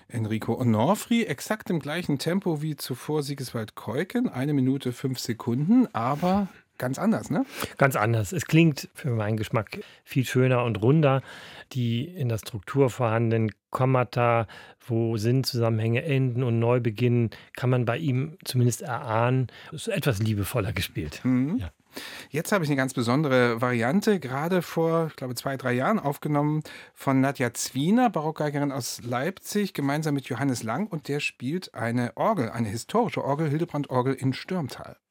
Enrico Onofri, exakt im gleichen Tempo wie zuvor Sigiswald Keuken, 1 Minute 5 Sekunden, aber ganz anders, ne? Ganz anders. Es klingt für meinen Geschmack viel schöner und runder. Die in der Struktur vorhandenen Kommata, wo Sinnzusammenhänge enden und neu beginnen, kann man bei ihm zumindest erahnen. Ist etwas liebevoller gespielt. Mhm. Ja. Jetzt habe ich eine ganz besondere Variante, gerade vor, ich glaube, 2, 3 Jahren aufgenommen von Nadja Zwiener, Barockgeigerin aus Leipzig, gemeinsam mit Johannes Lang, und der spielt eine Orgel, eine historische Orgel, Hildebrand-Orgel in Stürmtal.